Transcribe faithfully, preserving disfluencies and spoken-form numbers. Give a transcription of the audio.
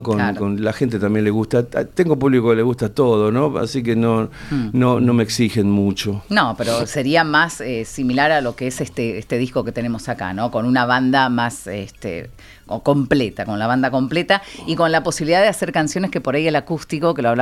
Con, Claro. con la gente también le gusta. Tengo público que le gusta todo, ¿no? Así que no, Mm. no, no me exigen mucho. No, pero sería más eh, similar a lo que es este, este disco que tenemos acá, ¿no? Con una banda más este, completa, con la banda completa y con la posibilidad de hacer canciones que por ahí el acústico, que lo hablamos